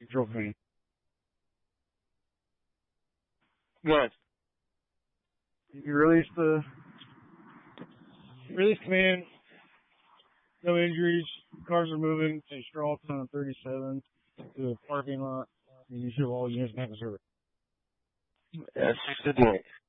Control command. Good. You release command. No injuries. Cars are moving to Straw on 37 to the parking lot. And you should all units back to service. That's 658.